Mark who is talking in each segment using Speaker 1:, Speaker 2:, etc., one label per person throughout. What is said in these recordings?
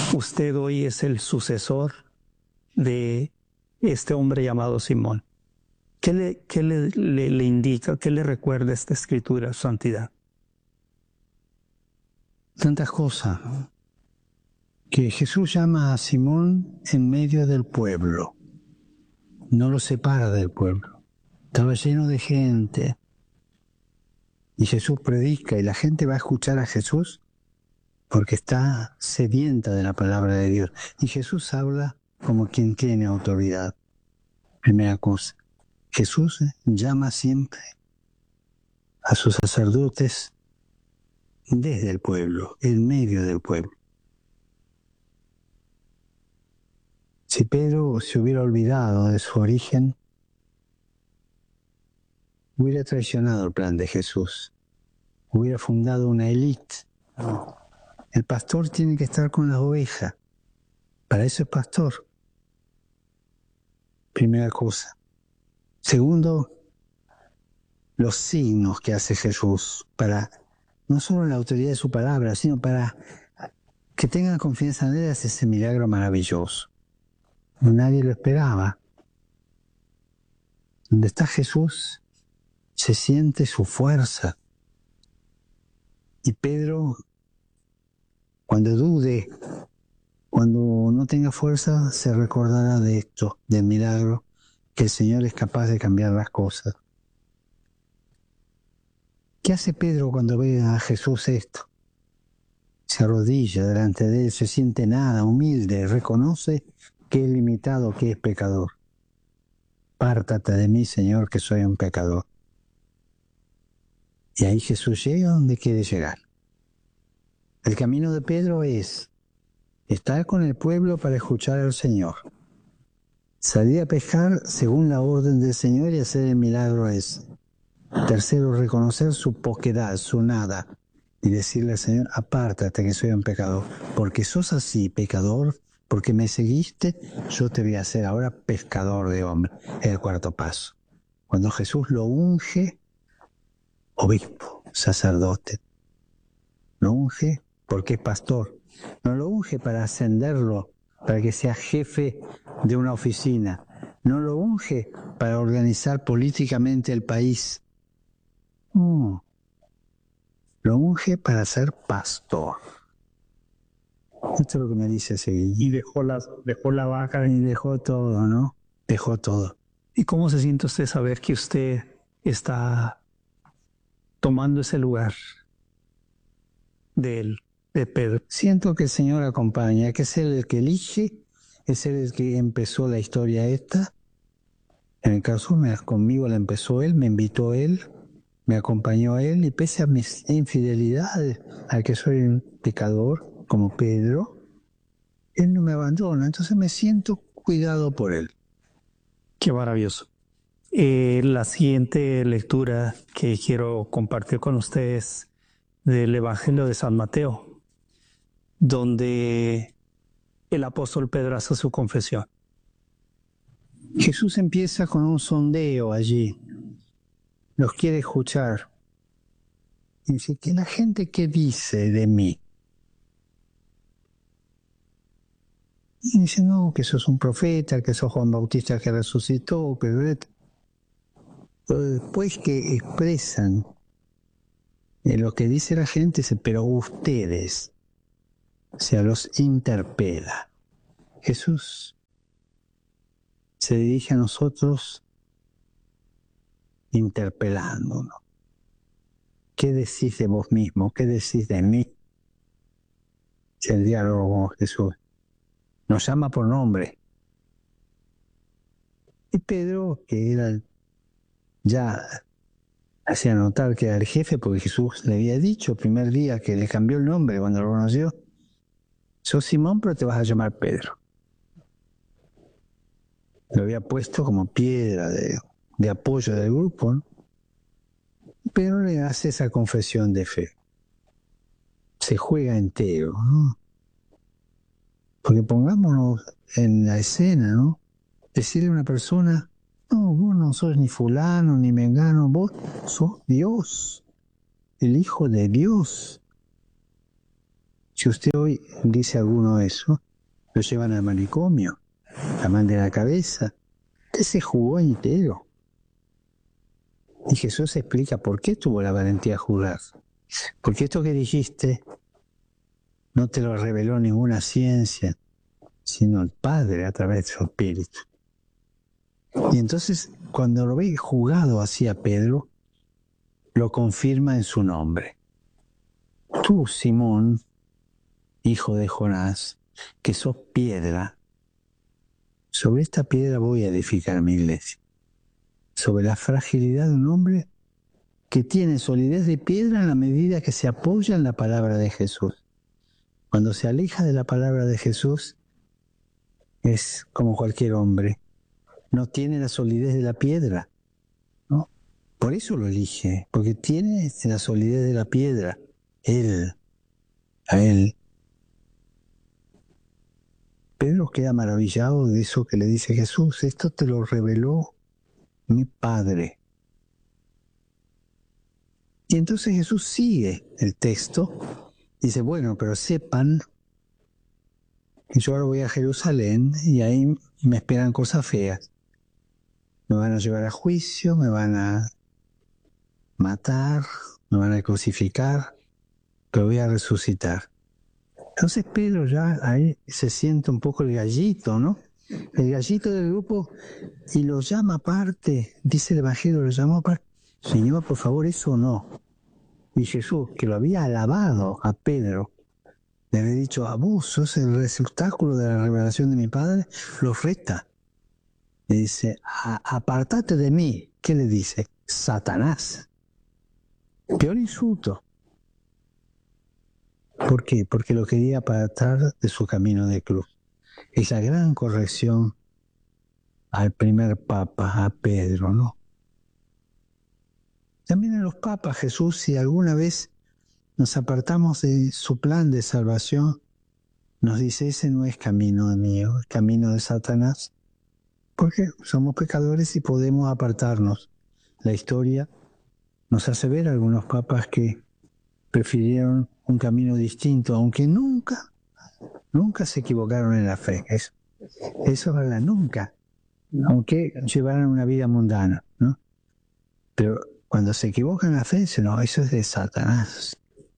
Speaker 1: usted hoy es el sucesor de este hombre llamado Simón. ¿Qué le indica, qué le recuerda esta escritura, santidad?
Speaker 2: Tantas cosas. Que Jesús llama a Simón en medio del pueblo. No lo separa del pueblo. Estaba lleno de gente. Y Jesús predica y la gente va a escuchar a Jesús porque está sedienta de la palabra de Dios. Y Jesús habla como quien tiene autoridad. Primera cosa. Jesús llama siempre a sus sacerdotes desde el pueblo, en medio del pueblo. Si Pedro se hubiera olvidado de su origen, hubiera traicionado el plan de Jesús, hubiera fundado una élite. No. El pastor tiene que estar con las ovejas, para eso es pastor. Primera cosa. Segundo, los signos que hace Jesús, para no solo la autoridad de su palabra, sino para que tengan confianza en él, hace ese milagro maravilloso. Nadie lo esperaba. Donde está Jesús, se siente su fuerza. Y Pedro, cuando dude, cuando no tenga fuerza, se recordará de esto, del milagro, que el Señor es capaz de cambiar las cosas. ¿Qué hace Pedro cuando ve a Jesús esto? Se arrodilla delante de él, se siente nada, humilde, reconoce que es limitado, que es pecador. Apártate de mí, Señor, que soy un pecador. Y ahí Jesús llega donde quiere llegar. El camino de Pedro es estar con el pueblo para escuchar al Señor. Salir a pescar según la orden del Señor y hacer el milagro ese. Tercero, reconocer su poquedad, su nada. Y decirle al Señor, apártate que soy un pecador. Porque sos así, pecador, porque me seguiste, yo te voy a hacer ahora pescador de hombres. Es el cuarto paso. Cuando Jesús lo unge, obispo, sacerdote. Lo unge porque es pastor. No lo unge para ascenderlo, para que sea jefe de una oficina. No lo unge para organizar políticamente el país. No. Lo unge para ser pastor. Esto es lo que me dice seguir.
Speaker 1: Y dejó la vaca.
Speaker 2: Y dejó todo, ¿no? Dejó todo.
Speaker 1: ¿Y cómo se siente usted saber que usted está tomando ese lugar de Pedro?
Speaker 2: Siento que el Señor acompaña, que es Él el que elige, es Él el que empezó la historia esta. En el caso, conmigo la empezó Él, me invitó Él, me acompañó Él, y pese a mis infidelidades, al que soy un pecador, como Pedro, Él no me abandona, entonces me siento cuidado por Él.
Speaker 1: Qué maravilloso. La siguiente lectura que quiero compartir con ustedes del Evangelio de San Mateo, donde el apóstol Pedro hace su confesión.
Speaker 2: Jesús empieza con un sondeo allí, los quiere escuchar. Y dice, ¿que la gente qué dice de mí? Y dice, no, que sos un profeta, que sos Juan Bautista que resucitó, pero después que expresan lo que dice la gente, dice, pero ustedes, o sea, los interpela. Jesús se dirige a nosotros interpelándonos. ¿Qué decís de vos mismo? ¿Qué decís de mí? Es el diálogo con Jesús. Nos llama por nombre. Y Pedro, que era ya hacía notar que era el jefe, porque Jesús le había dicho el primer día que le cambió el nombre cuando lo conoció. Sos Simón, pero te vas a llamar Pedro. Lo había puesto como piedra de apoyo del grupo, ¿no? Pero le hace esa confesión de fe. Se juega entero, ¿no? Porque pongámonos en la escena, ¿no? Decirle a una persona, no, vos no sos ni fulano, ni mengano, vos sos Dios, el Hijo de Dios. Si usted hoy dice alguno eso, lo llevan al manicomio, la mano de la cabeza. Usted se jugó entero. Y Jesús explica por qué tuvo la valentía de jurar. Porque esto que dijiste no te lo reveló ninguna ciencia, sino el Padre a través de su Espíritu. Y entonces, cuando lo ve jugado hacia Pedro, lo confirma en su nombre. Tú, Simón, hijo de Jonás, que sos piedra, sobre esta piedra voy a edificar mi iglesia. Sobre la fragilidad de un hombre que tiene solidez de piedra en la medida que se apoya en la palabra de Jesús. Cuando se aleja de la palabra de Jesús, es como cualquier hombre. No tiene la solidez de la piedra, ¿no? Por eso lo elige, porque tiene la solidez de la piedra. A él. Pedro queda maravillado de eso que le dice Jesús. Esto te lo reveló mi Padre. Y entonces Jesús sigue el texto. Dice, bueno, pero sepan que yo ahora voy a Jerusalén y ahí me esperan cosas feas. Me van a llevar a juicio, me van a matar, me van a crucificar, pero voy a resucitar. Entonces Pedro ya ahí se siente un poco el gallito, ¿no? El gallito del grupo, y lo llama aparte, dice el Evangelio, lo llama aparte. Señor, por favor, eso no. Y Jesús, que lo había alabado a Pedro, le había dicho, a vos sos el receptáculo de la revelación de mi Padre, lo reta. Le dice, apartate de mí. ¿Qué le dice? Satanás. Peor insulto. ¿Por qué? Porque lo quería apartar de su camino de cruz. Esa gran corrección al primer papa, a Pedro, ¿no? También a los papas, Jesús, si alguna vez nos apartamos de su plan de salvación, nos dice, ese no es camino mío, es camino de Satanás, porque somos pecadores y podemos apartarnos. La historia nos hace ver a algunos papas que prefirieron un camino distinto, aunque nunca se equivocaron en la fe. Eso es verdad, nunca. Aunque llevaran una vida mundana, ¿no? Pero cuando se equivocan en la fe, dicen, no, eso es de Satanás.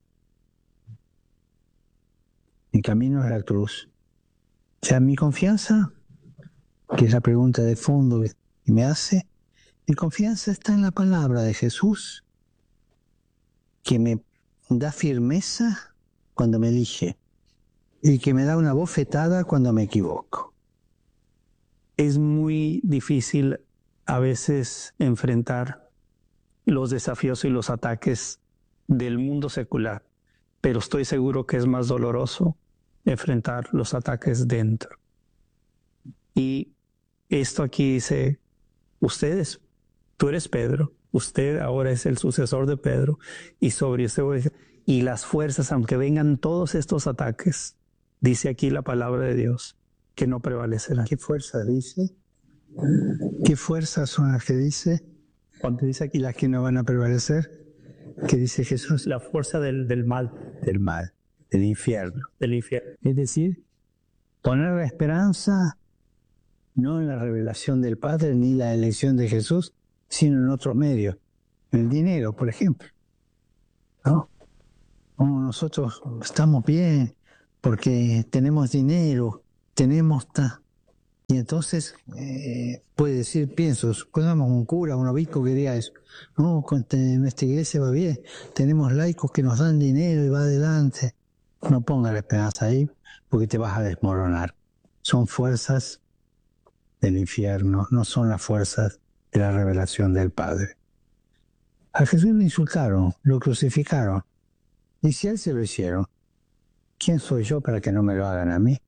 Speaker 2: Mi camino es la cruz. O sea, mi confianza, que es la pregunta de fondo que me hace, mi confianza está en la palabra de Jesús, que me da firmeza cuando me elige y que me da una bofetada cuando me equivoco.
Speaker 1: Es muy difícil a veces enfrentar los desafíos y los ataques del mundo secular, pero estoy seguro que es más doloroso enfrentar los ataques dentro. Y esto aquí dice, tú eres Pedro, usted ahora es el sucesor de Pedro, y sobre usted, y las fuerzas, aunque vengan todos estos ataques, dice aquí la palabra de Dios, que no prevalecerán.
Speaker 2: ¿Qué fuerza dice? ¿Qué fuerzas son las que dice?
Speaker 1: Cuando dice aquí
Speaker 2: las que no van a prevalecer, ¿qué dice Jesús?
Speaker 1: La fuerza del mal.
Speaker 2: Del mal, del infierno.
Speaker 1: Del infierno.
Speaker 2: Es decir, poner la esperanza no en la revelación del Padre ni la elección de Jesús, sino en otros medios. En el dinero, por ejemplo. ¿No? Como nosotros estamos bien porque tenemos dinero, tenemos... Y entonces puede decir, pienso, supongamos un cura, un obispo que diga eso. No, nuestra iglesia va bien, tenemos laicos que nos dan dinero y va adelante. No ponga la esperanza ahí porque te vas a desmoronar. Son fuerzas del infierno, no son las fuerzas de la revelación del Padre. A Jesús lo insultaron, lo crucificaron. Y si a él se lo hicieron, ¿quién soy yo para que no me lo hagan a mí?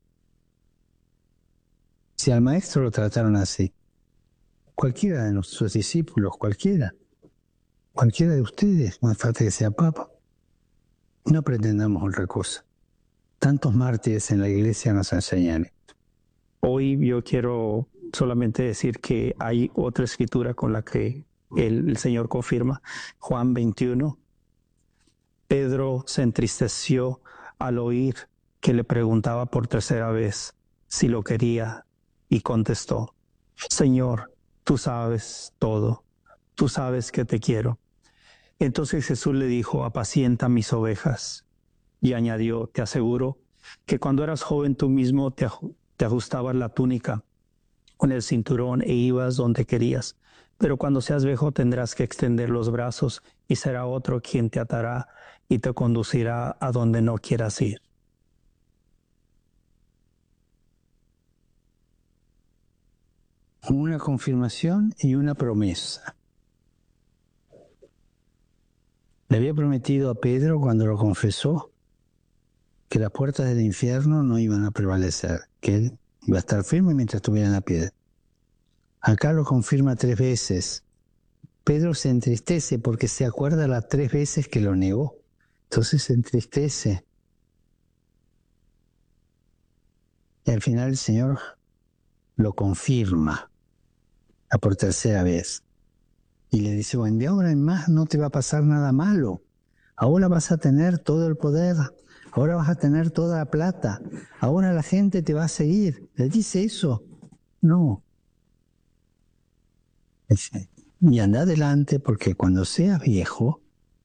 Speaker 2: Si al maestro lo trataron así, cualquiera de nuestros discípulos, cualquiera de ustedes, no hace falta que sea papa, no pretendamos otra cosa. Tantos mártires en la iglesia nos enseñan esto.
Speaker 1: Hoy yo quiero solamente decir que hay otra escritura con la que el Señor confirma, Juan 21. Pedro se entristeció al oír que le preguntaba por tercera vez si lo quería, y contestó: Señor, tú sabes todo, tú sabes que te quiero. Entonces Jesús le dijo: apacienta mis ovejas. Y añadió: te aseguro que cuando eras joven tú mismo te ajustabas la túnica con el cinturón e ibas donde querías. Pero cuando seas viejo tendrás que extender los brazos y será otro quien te atará y te conducirá a donde no quieras ir.
Speaker 2: Una confirmación y una promesa. Le había prometido a Pedro cuando lo confesó que las puertas del infierno no iban a prevalecer, que él iba a estar firme mientras estuviera en la piedra. Acá lo confirma 3 veces. Pedro se entristece porque se acuerda las 3 veces que lo negó. Entonces se entristece. Y al final el Señor lo confirma por tercera vez. Y le dice: bueno, de ahora en más no te va a pasar nada malo. Ahora vas a tener todo el poder. Ahora vas a tener toda la plata. Ahora la gente te va a seguir. ¿Le dice eso? No. Y anda adelante, porque cuando seas viejo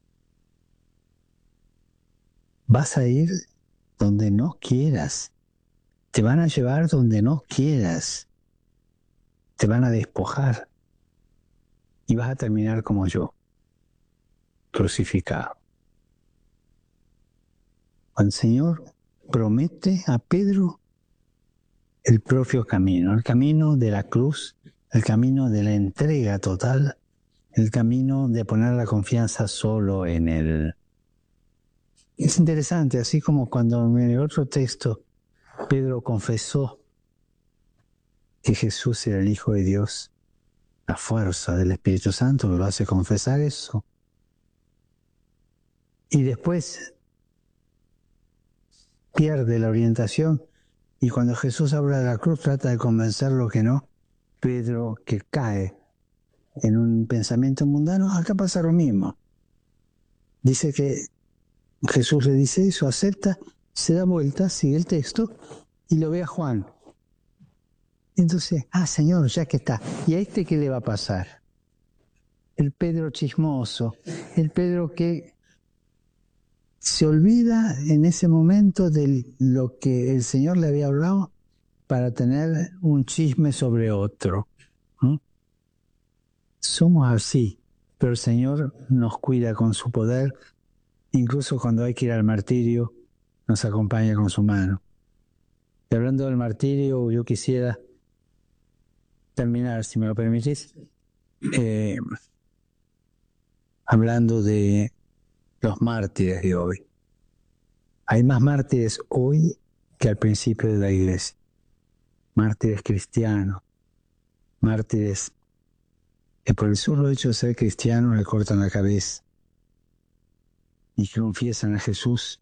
Speaker 2: vas a ir donde no quieras. Te van a llevar donde no quieras. Te van a despojar. Y vas a terminar como yo, crucificado. El Señor promete a Pedro el propio camino, el camino de la cruz, el camino de la entrega total, el camino de poner la confianza solo en Él. Es interesante, así como cuando en el otro texto Pedro confesó que Jesús era el Hijo de Dios, la fuerza del Espíritu Santo lo hace confesar eso. Y después pierde la orientación, y cuando Jesús habla de la cruz trata de convencerlo que no. Pedro, que cae en un pensamiento mundano, acá pasa lo mismo. Dice que Jesús le dice eso, acepta, se da vuelta, sigue el texto y lo ve a Juan. Entonces, Señor, ya que está. ¿Y a este qué le va a pasar? El Pedro chismoso, el Pedro que se olvida en ese momento de lo que el Señor le había hablado para tener un chisme sobre otro. Somos así, pero el Señor nos cuida con su poder, incluso cuando hay que ir al martirio, nos acompaña con su mano. Y hablando del martirio, yo quisiera terminar, si me lo permitís, hablando de los mártires de hoy. Hay más mártires hoy que al principio de la iglesia. Mártires cristianos, mártires que por el solo hecho de ser cristianos le cortan la cabeza y que confiesan a Jesús.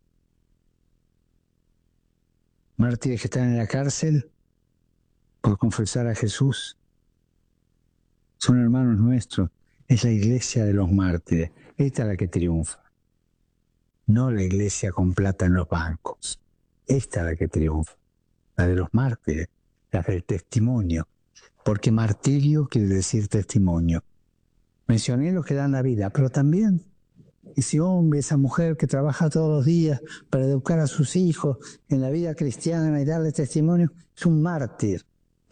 Speaker 2: Mártires que están en la cárcel por confesar a Jesús. Son hermanos nuestros. Es la iglesia de los mártires. Esta es la que triunfa. No la iglesia con plata en los bancos. Esta es la que triunfa. La de los mártires. La del testimonio. Porque martirio quiere decir testimonio. Mencioné los que dan la vida, pero también ese hombre, esa mujer que trabaja todos los días para educar a sus hijos en la vida cristiana y darle testimonio, es un mártir.